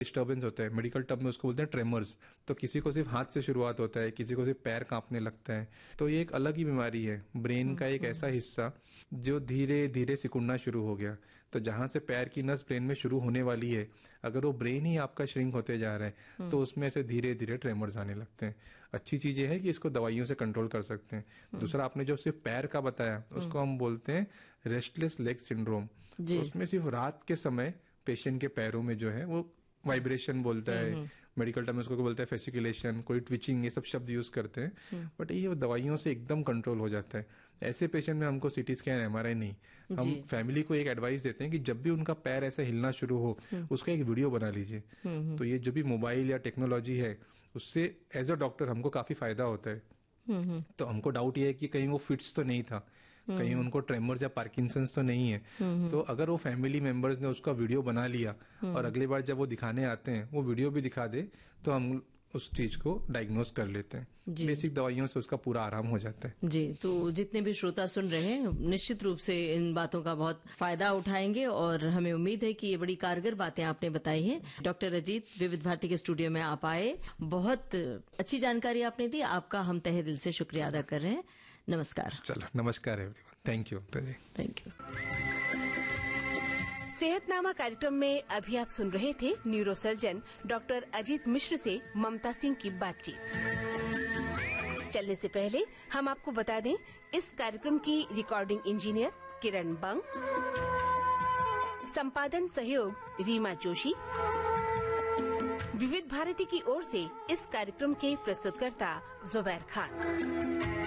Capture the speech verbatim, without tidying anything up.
Disturbance होता है, medical term में उसको बोलते हैं ट्रेमर्स। तो किसी को सिर्फ हाथ से शुरुआत होता है, किसी को सिर्फ पैर कांपने लगता है। तो ये एक अलग ही बीमारी है, ब्रेन का एक ऐसा हिस्सा जो धीरे धीरे सिकुड़ना शुरू हो गया। तो जहां से पैर की नस ब्रेन में शुरू होने वाली है, अगर वो ब्रेन ही आपका श्रिंक होते जा रहा है तो उसमें से धीरे धीरे ट्रेमर्स आने लगते हैं। अच्छी चीज ये है कि इसको दवाइयों से कंट्रोल कर सकते हैं। दूसरा, आपने जो सिर्फ पैर का बताया उसको हम बोलते हैं रेस्टलेस लेग सिंड्रोम। तो उसमें सिर्फ रात के समय पेशेंट के पैरों में जो है वो वाइब्रेशन बोलता है, मेडिकल टर्म में उसको बोलता है फेसिकुलेशन, कोई ट्विचिंग, ये सब शब्द यूज करते हैं। बट ये दवाइयों से एकदम कंट्रोल हो जाता है। ऐसे पेशेंट में हमको सीटी स्कैन, एमआरआई नहीं, हम फैमिली को एक एडवाइस देते हैं कि जब भी उनका पैर ऐसे हिलना शुरू हो उसका एक वीडियो बना लीजिए। तो ये जो भी मोबाइल या टेक्नोलॉजी है उससे एज अ डॉक्टर हमको काफी फायदा होता है। तो हमको डाउट ये है कि कहीं वो फिट्स तो नहीं था, कहीं उनको ट्रेमर्स या पार्किंसंस तो नहीं है। तो अगर वो फैमिली मेंबर्स ने उसका वीडियो बना लिया और अगली बार जब वो दिखाने आते हैं वो वीडियो भी दिखा दे तो हम उस चीज को डायग्नोज कर लेते हैं। बेसिक दवाइयों से उसका पूरा आराम हो जाता है। जी, तो जितने भी श्रोता सुन रहे हैं निश्चित रूप से इन बातों का बहुत फायदा उठाएंगे और हमें उम्मीद है कि ये बड़ी कारगर बातें आपने बताई हैं। डॉक्टर अजीत विविध भारती के स्टूडियो में आप आए, बहुत अच्छी जानकारी आपने दी, आपका हम तहे दिल से शुक्रिया अदा कर रहे हैं। नमस्कार। चलो, नमस्कार everyone, thank you. Thank you. सेहतनामा कार्यक्रम में अभी आप सुन रहे थे न्यूरोसर्जन डॉक्टर अजीत मिश्र से ममता सिंह की बातचीत। चलने से पहले हम आपको बता दें, इस कार्यक्रम की रिकॉर्डिंग इंजीनियर किरण बंग, संपादन सहयोग रीमा जोशी, विविध भारती की ओर से इस कार्यक्रम के प्रस्तुतकर्ता जुबैर खान।